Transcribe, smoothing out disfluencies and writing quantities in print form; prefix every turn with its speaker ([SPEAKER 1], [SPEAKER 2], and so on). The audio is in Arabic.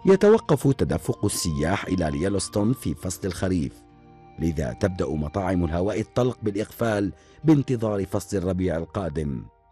[SPEAKER 1] يتوقف تدفق السياح إلى اليلوستون في فصل الخريف، لذا تبدأ مطاعم الهواء الطلق بالإقفال بانتظار فصل الربيع القادم.